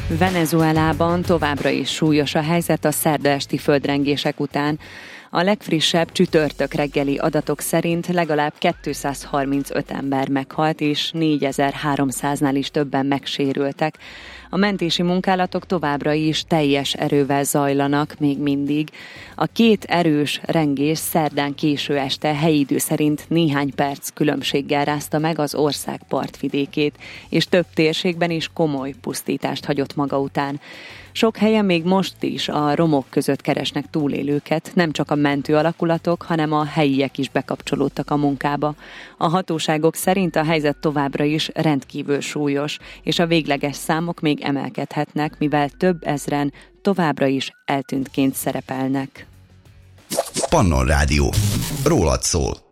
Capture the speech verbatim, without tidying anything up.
Venezuelában továbbra is súlyos a helyzet a szerda esti földrengések után. A legfrissebb csütörtök reggeli adatok szerint legalább kétszázharmincöt ember meghalt, és négyezer-háromszáznál is többen megsérültek. A mentési munkálatok továbbra is teljes erővel zajlanak még mindig. A két erős rengés szerdán késő este helyi idő szerint néhány perc különbséggel rázta meg az ország partvidékét, és több térségben is komoly pusztítást hagyott maga után. Sok helyen még most is a romok között keresnek túlélőket, nem csak a mentő alakulatok, hanem a helyiek is bekapcsolódtak a munkába. A hatóságok szerint a helyzet továbbra is rendkívül súlyos, és a végleges számok még emelkedhetnek, mivel több ezren továbbra is eltűntként szerepelnek. Pannon Rádió. Rólad szól.